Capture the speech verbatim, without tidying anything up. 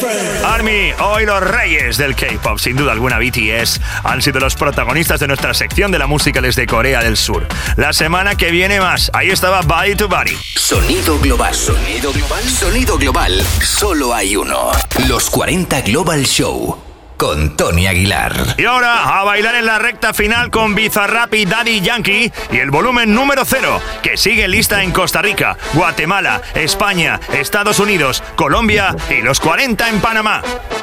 Army, hoy los reyes del K-pop, sin duda alguna B T S, han sido los protagonistas de nuestra sección de la música desde Corea del Sur. La semana que viene más, ahí estaba Body to Body. Sonido global, sonido global, sonido global, solo hay uno. Los cuarenta Global Show. Con Tony Aguilar. Y ahora a bailar en la recta final con Bizarrap y Daddy Yankee y el volumen número cero, que sigue lista en Costa Rica, Guatemala, España, Estados Unidos, Colombia y los cuarenta en Panamá.